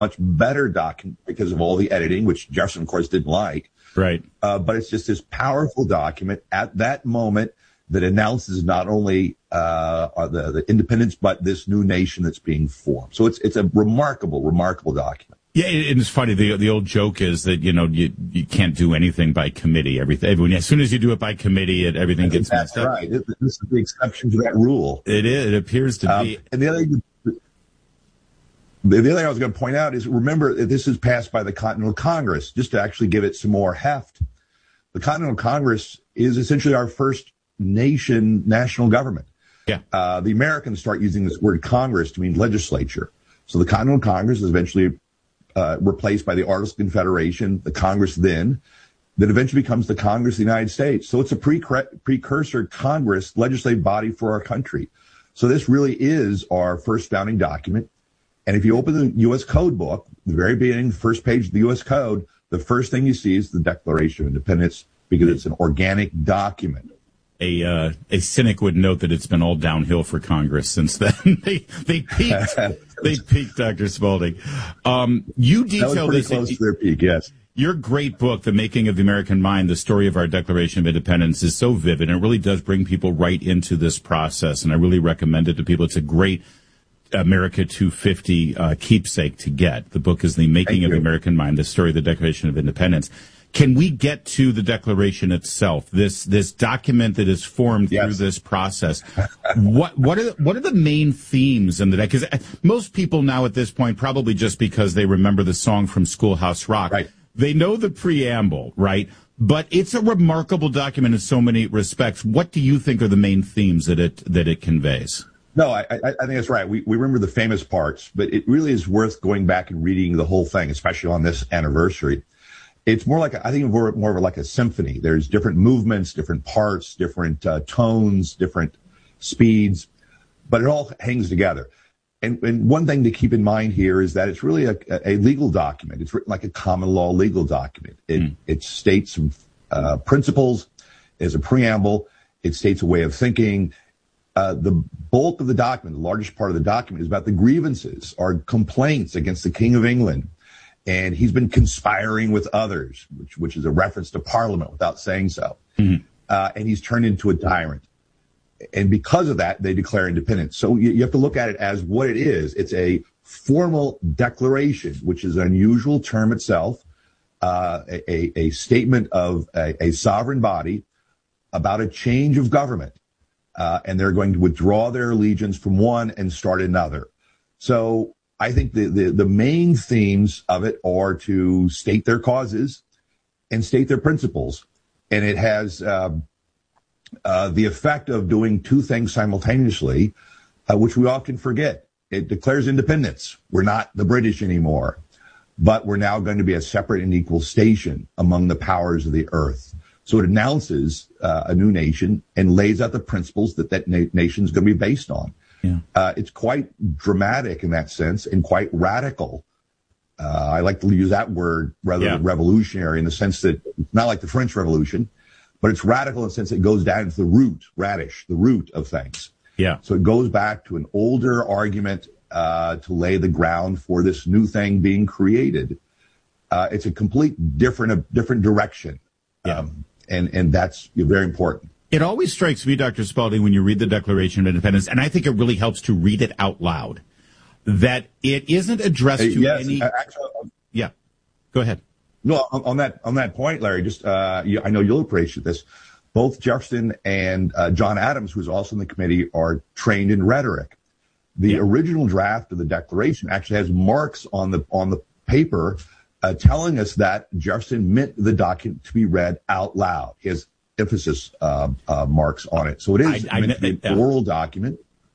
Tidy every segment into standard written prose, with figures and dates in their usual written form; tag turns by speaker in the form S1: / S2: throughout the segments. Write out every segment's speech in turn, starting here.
S1: much better document because of all the editing, which Jefferson, of course, didn't like.
S2: Right.
S1: But it's just this powerful document at that moment that announces not only the independence, but this new nation that's being formed. So it's a remarkable document.
S2: Yeah, it's funny. The old joke is that, you can't do anything by committee. Everyone, as soon as you do it by committee, everything gets messed up.
S1: That's right. This is the exception to that rule.
S2: It is. It appears to be.
S1: And the other thing I was going to point out is, remember, this is passed by the Continental Congress, just to actually give it some more heft. The Continental Congress is essentially our first national government.
S2: Yeah.
S1: The Americans start using this word Congress to mean legislature. So the Continental Congress is eventually replaced by the Articles of Confederation, the Congress that eventually becomes the Congress of the United States. So it's a precursor Congress, legislative body for our country. So this really is our first founding document. And if you open the U.S. Code book, the very beginning, the first page of the U.S. Code, the first thing you see is the Declaration of Independence, because it's an organic document.
S2: A cynic would note that it's been all downhill for Congress since then. They peaked. They peaked, Dr. Spalding. You detail this.
S1: Close to their peak, yes.
S2: Your great book, The Making of the American Mind, the story of our Declaration of Independence, is so vivid, and it really does bring people right into this process, and I really recommend it to people. It's a great America 250 keepsake to get. The book is The Making of the American Mind, the story of the Declaration of Independence. Can we get to the Declaration itself, this document that is formed through this process? What are the main themes in the Because most people now at this point, probably just because they remember the song from Schoolhouse Rock,
S1: right,
S2: they know the preamble, right? But it's a remarkable document in so many respects. What do you think are the main themes that it conveys?
S1: No, I think that's right. We remember the famous parts, but it really is worth going back and reading the whole thing, especially on this anniversary. It's more like, I think more of like a symphony. There's different movements, different parts, different tones, different speeds, but it all hangs together. And one thing to keep in mind here is that it's really a legal document. It's written like a common law legal document. It states some principles as a preamble. It states a way of thinking. The bulk of the document, the largest part of the document, is about the grievances or complaints against the King of England. And he's been conspiring with others, which is a reference to Parliament without saying so. Mm-hmm. And he's turned into a tyrant. And because of that, they declare independence. So you have to look at it as what it is. It's a formal declaration, which is an unusual term itself, a statement of a sovereign body about a change of government. And they're going to withdraw their allegiance from one and start another. So I think the main themes of it are to state their causes and state their principles. And it has the effect of doing two things simultaneously, which we often forget. It declares independence. We're not the British anymore, but we're now going to be a separate and equal station among the powers of the earth. So it announces a new nation and lays out the principles that nation is going to be based on. Yeah. It's quite dramatic in that sense and quite radical. I like to use that word rather than revolutionary, in the sense that it's not like the French Revolution, but it's radical in the sense that it goes down to the root, the root of things.
S2: Yeah.
S1: So it goes back to an older argument to lay the ground for this new thing being created. It's a complete different direction.
S2: Yeah.
S1: And that's very important.
S2: It always strikes me, Dr. Spalding, when you read the Declaration of Independence, and I think it really helps to read it out loud, that it isn't addressed to any... Yeah. Go ahead.
S1: No, on that point, Larry, just I know you'll appreciate this. Both Jefferson and John Adams, who's also in the committee, are trained in rhetoric. The original draft of the Declaration actually has marks on the paper telling us that Jefferson meant the document to be read out loud. He has emphasis marks on it. So it is meant to be an oral document.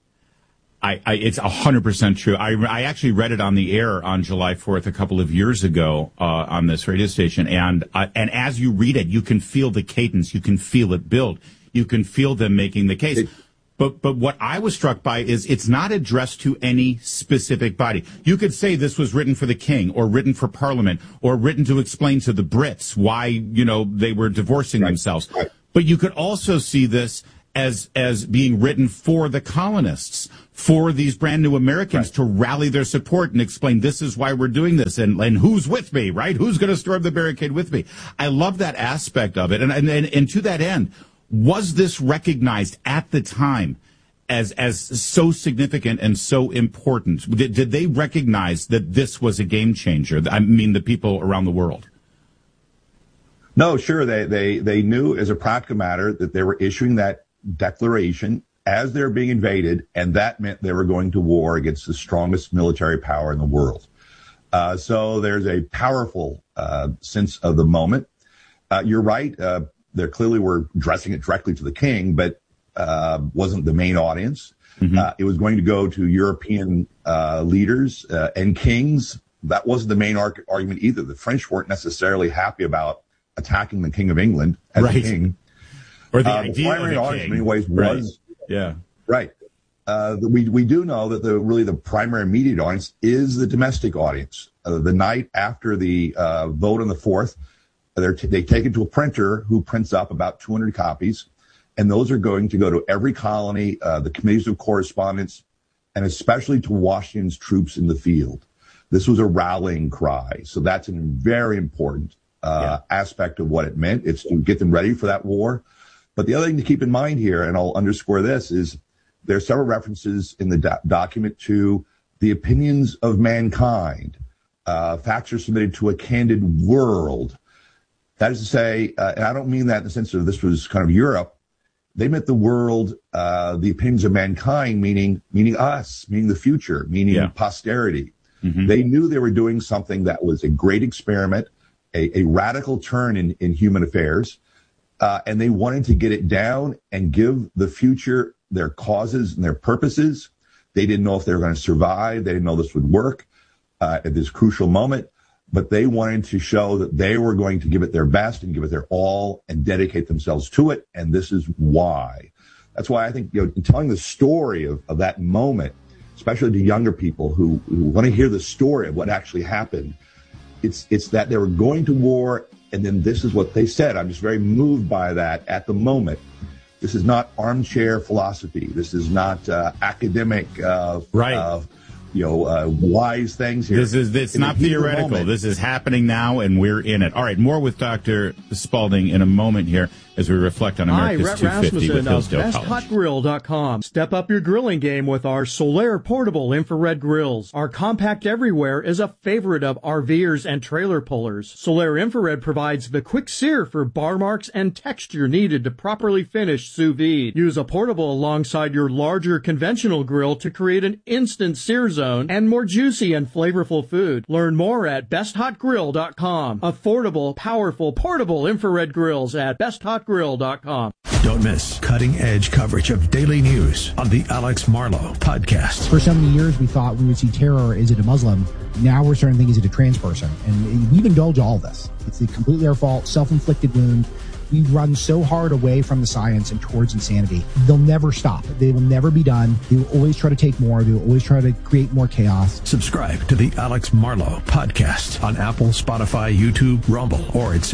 S2: It's 100% true. I actually read it on the air on July 4th a couple of years ago on this radio station, and as you read it, you can feel the cadence, you can feel it build, you can feel them making the case. But what I was struck by is it's not addressed to any specific body. You could say this was written for the king, or written for Parliament, or written to explain to the Brits why they were divorcing themselves. Right. But you could also see this as being written for the colonists, for these brand new Americans to rally their support and explain this is why we're doing this and who's with me, right? Who's going to storm the barricade with me? I love that aspect of it. And to that end, was this recognized at the time as so significant and so important? Did they recognize that this was a game changer? I mean, the people around the world.
S1: No, sure. They knew as a practical matter that they were issuing that declaration as they're being invaded, and that meant they were going to war against the strongest military power in the world. So there's a powerful sense of the moment. You're right. They clearly were addressing it directly to the king, but wasn't the main audience. It was going to go to European leaders and kings. That wasn't the main argument either. The French weren't necessarily happy about attacking the King of England as a king.
S2: Or the idea
S1: the primary
S2: of a
S1: audience
S2: king.
S1: in many ways was right. We do know that the primary immediate audience is the domestic audience. The night after the vote on the 4th, they take it to a printer who prints up about 200 copies, and those are going to go to every colony, the committees of correspondence, and especially to Washington's troops in the field. This was a rallying cry, so that's a very important aspect of what it meant. It's to get them ready for that war. But the other thing to keep in mind here, and I'll underscore this, is there are several references in the document to the opinions of mankind. Facts are submitted to a candid world. That is to say, and I don't mean that in the sense of this was kind of Europe. They meant the world, the opinions of mankind, meaning us, meaning the future, meaning posterity. They knew they were doing something that was a great experiment, a radical turn in human affairs, and they wanted to get it down and give the future their causes and their purposes. They didn't know if they were going to survive. They didn't know this would work at this crucial moment, but they wanted to show that they were going to give it their best and give it their all and dedicate themselves to it, and this is why. That's why I think, in telling the story of that moment, especially to younger people who want to hear the story of what actually happened, it's that they were going to war, and then this is what they said. I'm just very moved by that at the moment. This is not armchair philosophy. This is not academic, wise things here.
S2: It's not theoretical. This is happening now, and we're in it. All right, more with Dr. Spalding in a moment here as we reflect on America's 250 with Hillsdale College.
S3: BestHotGrill.com. Step up your grilling game with our Solaire portable infrared grills. Our compact everywhere is a favorite of RVers and trailer pullers. Solaire infrared provides the quick sear for bar marks and texture needed to properly finish sous vide. Use a portable alongside your larger conventional grill to create an instant sear zone and more juicy and flavorful food. Learn more at BestHotGrill.com. Affordable, powerful, portable infrared grills at BestHotGrill.com.
S4: Don't miss cutting-edge coverage of daily news on the Alex Marlow Podcast.
S5: For so many years, we thought we would see terror. Is it a Muslim? Now we're starting to think, is it a trans person? And we've indulged all of this. It's completely our fault, self-inflicted wound. We've run so hard away from the science and towards insanity. They'll never stop. They will never be done. They will always try to take more. They will always try to create more chaos.
S4: Subscribe to the Alex Marlow Podcast on Apple, Spotify, YouTube, Rumble, or at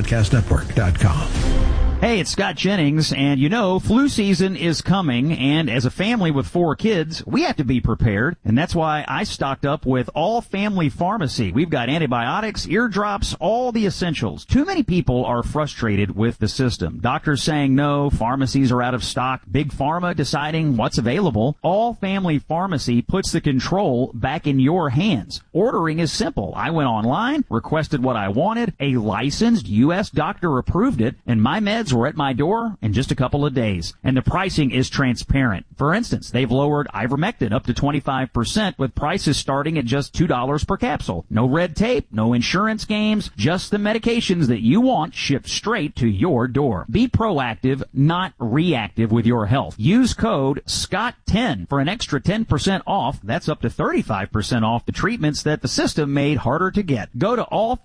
S4: SalemPodcastNetwork.com.
S6: Hey, it's Scott Jennings, and flu season is coming, and as a family with 4 kids, we have to be prepared, and that's why I stocked up with All Family Pharmacy. We've got antibiotics, eardrops, all the essentials. Too many people are frustrated with the system. Doctors saying no, pharmacies are out of stock, Big Pharma deciding what's available. All Family Pharmacy puts the control back in your hands. Ordering is simple. I went online, requested what I wanted, a licensed U.S. doctor approved it, and my meds were at my door in just a couple of days. And the pricing is transparent. For instance, they've lowered ivermectin up to 25% with prices starting at just $2 per capsule. No red tape, no insurance games, just the medications that you want shipped straight to your door. Be proactive, not reactive with your health. Use code SCOTT10 for an extra 10% off. That's up to 35% off the treatments that the system made harder to get. Go to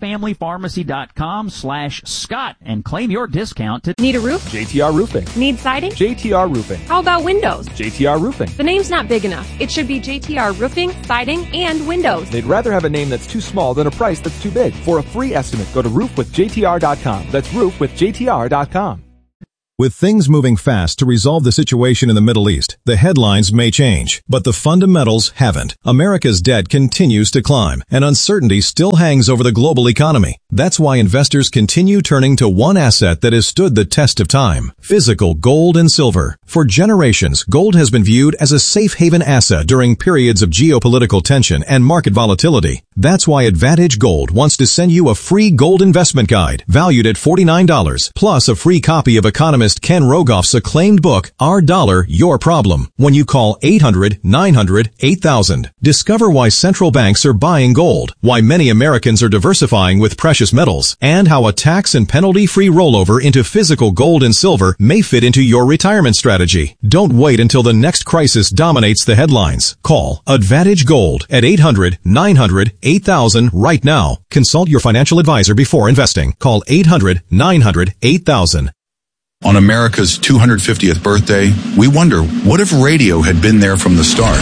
S6: allfamilypharmacy.com/Scott and claim your discount today.
S7: Need a roof?
S8: JTR Roofing.
S7: Need siding?
S8: JTR Roofing.
S7: How about windows?
S8: JTR Roofing.
S7: The name's not big enough. It should be JTR Roofing, Siding, and Windows.
S8: They'd rather have a name that's too small than a price that's too big. For a free estimate, go to roofwithjtr.com. That's roofwithjtr.com.
S9: With things moving fast to resolve the situation in the Middle East, the headlines may change, but the fundamentals haven't. America's debt continues to climb, and uncertainty still hangs over the global economy. That's why investors continue turning to one asset that has stood the test of time: physical gold and silver. For generations, gold has been viewed as a safe haven asset during periods of geopolitical tension and market volatility. That's why Advantage Gold wants to send you a free gold investment guide valued at $49, plus a free copy of economist Ken Rogoff's acclaimed book, Our Dollar, Your Problem, when you call 800-900-8000. Discover why central banks are buying gold, why many Americans are diversifying with precious metals, and how a tax and penalty-free rollover into physical gold and silver may fit into your retirement strategy. Don't wait until the next crisis dominates the headlines. Call Advantage Gold at 800-900-8000 right now. Consult your financial advisor before investing. Call 800-900-8000.
S10: On America's 250th birthday, we wonder, what if radio had been there from the start?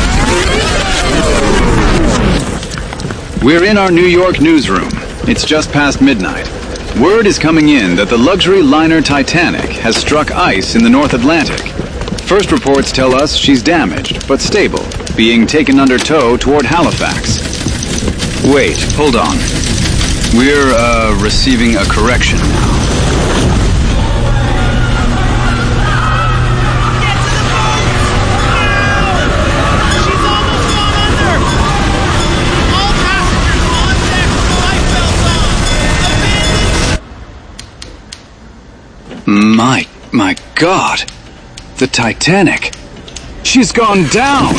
S11: We're in our New York newsroom. It's just past midnight. Word is coming in that the luxury liner Titanic has struck ice in the North Atlantic. First reports tell us she's damaged, but stable, being taken under tow toward Halifax. Wait, hold on. We're, receiving a correction now. My God, the Titanic, she's gone down.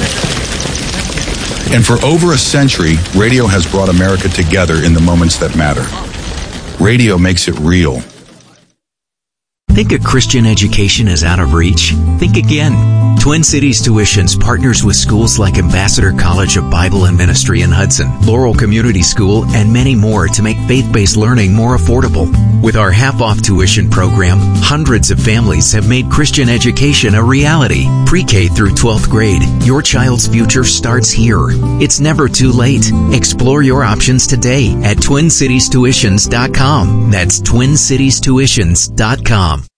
S10: And for over a century, radio has brought America together in the moments that matter. Radio makes it real.
S12: Think a Christian education is out of reach? Think again. Twin Cities Tuitions partners with schools like Ambassador College of Bible and Ministry in Hudson, Laurel Community School, and many more to make faith-based learning more affordable. With our half-off tuition program, hundreds of families have made Christian education a reality. Pre-K through 12th grade, your child's future starts here. It's never too late. Explore your options today at TwinCitiesTuitions.com. That's TwinCitiesTuitions.com.